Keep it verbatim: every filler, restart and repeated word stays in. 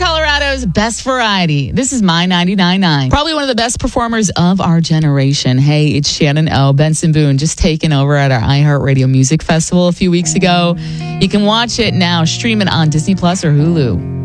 Colorado's best variety. This is My ninety-nine point nine. Probably one of the best performers of our generation. Hey, it's Shannon O. Benson Boone just taking over at our iHeartRadio Music Festival a few weeks ago. You can watch it now, stream it on Disney Plus or Hulu.